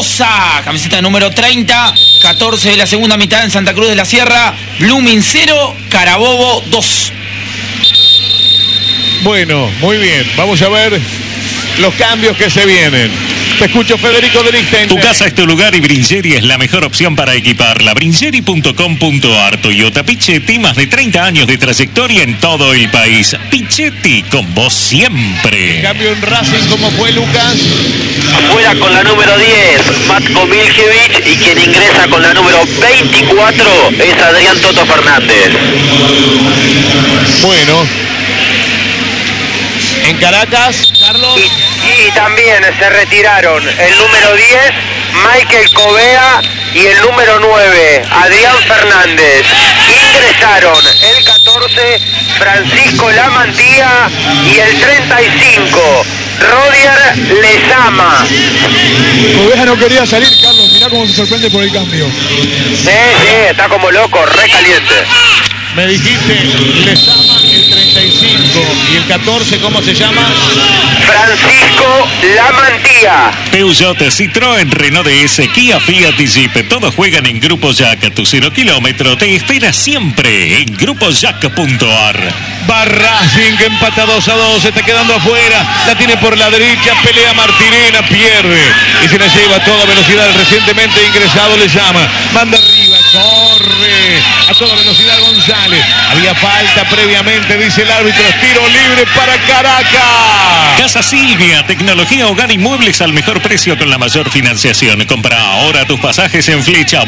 Sosa, camiseta número 30, 14 de la segunda mitad en Santa Cruz de la Sierra. Blooming 0, Carabobo 2. Bueno, muy bien. Vamos a ver los cambios que se vienen. Te escucho, Federico de Lichten. Tu casa es tu lugar y Bringeri es la mejor opción para equiparla. Bringeri.com.ar. Toyota Pichetti, más de 30 años de trayectoria en todo el país. Pichetti, con vos siempre. Cambio en Racing, ¿cómo fue, Lucas? Afuera con la número 10, Matko Miljevic, y quien ingresa con la número 24 es Adrián Toto Fernández. Bueno. En Caracas, Carlos. Y también se retiraron el número 10, Michael Covea, y el número 9, Adrián Fernández. Ingresaron el 14, Francisco Lamantía, y el 35, Rodier Lezama. Covea no quería salir, Carlos. Mirá cómo se sorprende por el cambio. Sí, está como loco, re caliente. Me dijiste Lezama, el 35, y el 14, ¿cómo se llama? Francisco Lamantía. Peugeot, Citroën, Renault DS, Kia, Fiat y Jeep. Todos juegan en Grupo Jack. Tu 0 kilómetro te espera siempre en grupojack.ar. Va Racing, que empata 2-2, se está quedando afuera. La tiene por la derecha, pelea Martirena, pierde. Y se la lleva a toda velocidad el recientemente ingresado Lezama. Manda arriba, corre a toda velocidad González. Había falta previamente, dice el árbitro. Tiro libre para Caracas. Casa Silvia, tecnología, hogar y muebles al mejor precio con la mayor financiación. Compra ahora tus pasajes en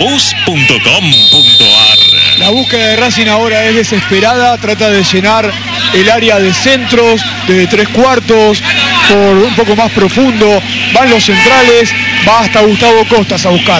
flechabus.com.ar. La búsqueda de Racing ahora es desesperada, trata de llenar el área de centros, de tres cuartos, por un poco más profundo, van los centrales, va hasta Gustavo Costas a buscar.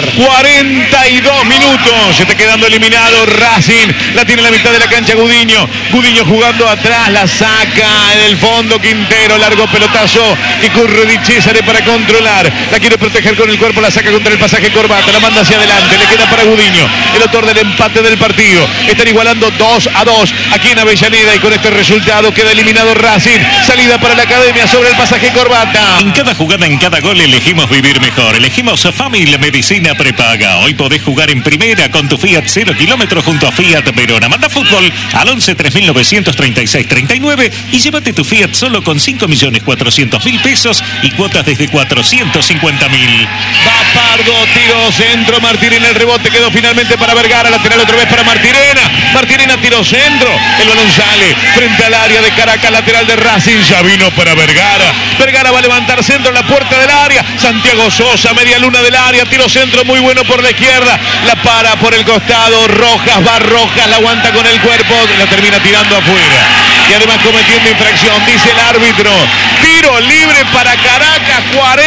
42 minutos, se está quedando eliminado Racing, la tiene en la mitad de la cancha Gudiño jugando atrás, la saca en el fondo Quintero, largo pelotazo que corre Di Cesare para controlar, la quiere proteger con el cuerpo, la saca contra el pasaje Corbata, la manda hacia adelante, le queda para Gudiño, el autor del empate del partido. Están igualando 2-2 aquí en Avellaneda, y con este resultado queda eliminado Racing. Salida para la academia sobre el pasaje Corbata. En cada jugada, en cada gol elegimos vivir mejor. Elegimos Family Medicina Prepaga. Hoy podés jugar en primera con tu Fiat 0 kilómetros junto a Fiat Verona. Manda fútbol al 11 3936 39 y llévate tu Fiat solo con 5.400.000 pesos y cuotas desde 450.000. Va Pardo, tiro centro, Martirena, el rebote quedó finalmente para Vergara, lateral otra vez para Martirena, tiro centro, el balón sale frente al área de Caracas, lateral de Racing, ya vino para Vergara va a levantar centro en la puerta del área, Santiago Sosa, media luna del área, tiro centro muy bueno por la izquierda, la para por el costado, Rojas, la aguanta con el cuerpo, la termina tirando afuera, y además cometiendo infracción, dice el árbitro. Tiro libre para Caracas,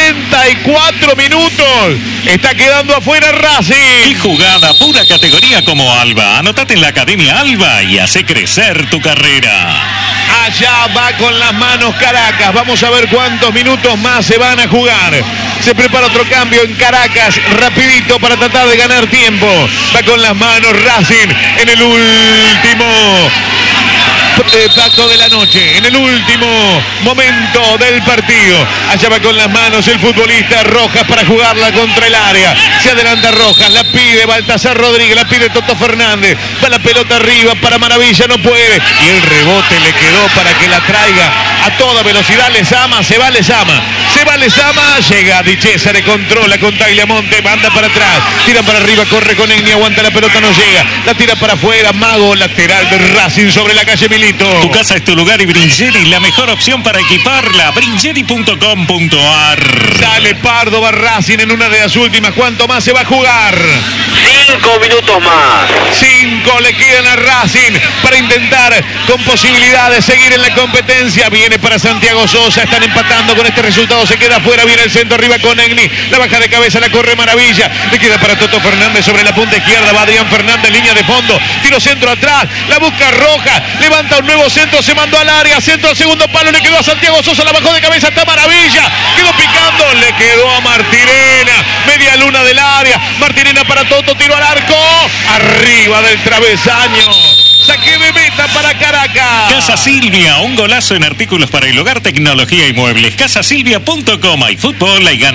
44 minutos, está quedando afuera Racing. Y jugada, pura categoría como Alba. Anotate en la Academia Alba y hace crecer tu carrera. Allá va con las manos Caracas. Vamos a ver cuántos minutos más se van a jugar. Se prepara otro cambio en Caracas, rapidito para tratar de ganar tiempo. Va con las manos Racing en el último pacto de la noche, en el último momento del partido. Allá va con las manos el futbolista Rojas para jugarla contra el área. Se adelanta Rojas, la pide Baltasar Rodríguez, la pide Toto Fernández. Va la pelota arriba para Maravilla, no puede. Y el rebote le quedó para que la traiga a toda velocidad Lezama. Se va Lezama, llega Di Cesare, controla con Tagliamonte, manda para atrás, tira para arriba, corre con Egni, aguanta la pelota, no llega, la tira para afuera, Mago, lateral de Racing sobre la calle Milito. Tu casa es tu lugar y Bringeri, la mejor opción para equiparla. Bringeri.com.ar. Sale Pardo, va Racing en una de las últimas. ¿Cuánto más se va a jugar? 5 minutos más. 5 le quedan a Racing para intentar con posibilidad de seguir en la competencia. Viene para Santiago Sosa, están empatando con este resultado, se queda afuera, viene el centro arriba con Egni, la baja de cabeza, la corre Maravilla, le queda para Toto Fernández sobre la punta izquierda, va Adrián Fernández, línea de fondo, tiro centro atrás, la busca Roja, levanta un nuevo centro, se mandó al área, centro al segundo palo, le quedó a Santiago Sosa, la bajó de cabeza, está Maravilla, quedó picando, le quedó a Martirena, media luna del área, Martirena para Toto, tiro al arco, arriba del travesaño. Saque de meta para Caracas. Casa Silvia, un golazo en artículos para el hogar, tecnología y muebles. Casasilvia.com. Hay fútbol, hay ganas.